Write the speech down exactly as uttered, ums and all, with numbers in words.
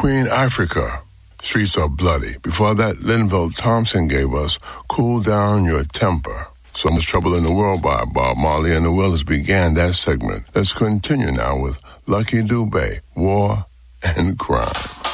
Queen Africa, Streets Are Bloody. Before that, Linval Thompson gave us Cool Down Your Temper. So Much Trouble in the World by Bob Marley and the Wailers began that segment. Let's continue now with Lucky Dubé, War and Crime.